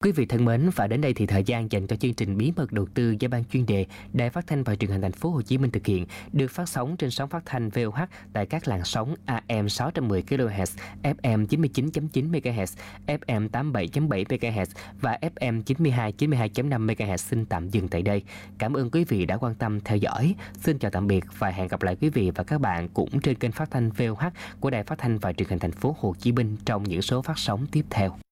Quý vị thân mến, và đến đây thì thời gian dành cho chương trình Bí mật đầu tư do ban chuyên đề Đài Phát thanh và Truyền hình Thành phố Hồ Chí Minh thực hiện được phát sóng trên sóng phát thanh VOH tại các làn sóng AM 610 kHz, FM 99.9 MHz, FM 87.7 MHz và FM 92.5 MHz xin tạm dừng tại đây. Cảm ơn quý vị đã quan tâm theo dõi. Xin chào tạm biệt và hẹn gặp lại quý vị và các bạn cũng trên kênh phát thanh VOH của Đài Phát thanh và Truyền hình Thành phố Hồ Chí Minh trong những số phát sóng tiếp theo.